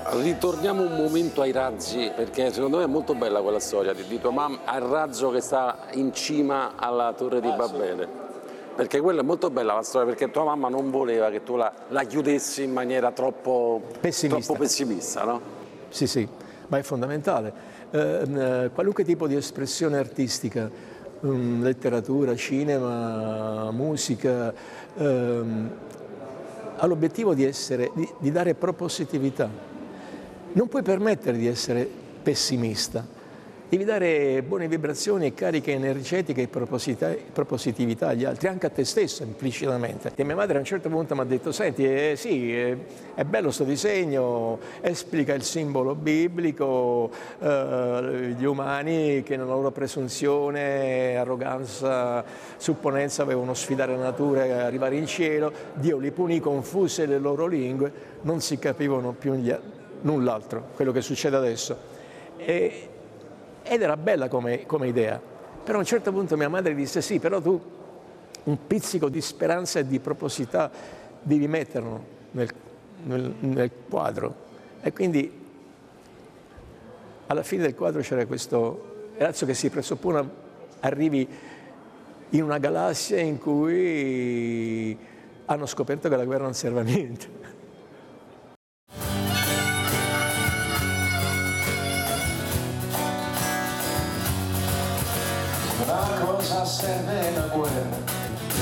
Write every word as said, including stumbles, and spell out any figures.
Ritorniamo un momento ai razzi, perché secondo me è molto bella quella storia di, di tua mamma, al razzo che sta in cima alla torre di Babele. Perché quella è molto bella la storia, perché tua mamma non voleva che tu la, la chiudessi in maniera troppo pessimista, troppo pessimista, no? Sì, sì, ma è fondamentale. Eh, qualunque tipo di espressione artistica, um, letteratura, cinema, musica, ehm, ha l'obiettivo di, essere, di, di dare propositività. Non puoi permettere di essere pessimista. Devi dare buone vibrazioni e cariche energetiche e propositività agli altri, anche a te stesso implicitamente. E mia madre a un certo punto mi ha detto: senti, eh, sì, eh, è bello sto disegno, esplica il simbolo biblico, eh, gli umani che nella loro presunzione, arroganza, supponenza avevano sfidare la natura e arrivare in cielo, Dio li punì, confuse le loro lingue, non si capivano più null'altro, quello che succede adesso. E, Ed era bella come, come idea, però a un certo punto mia madre disse: sì, però tu un pizzico di speranza e di proposità devi metterlo nel, nel, nel quadro. E quindi alla fine del quadro c'era questo ragazzo che si presuppone arrivi in una galassia in cui hanno scoperto che la guerra non serve a niente. A cosa serve la guerra?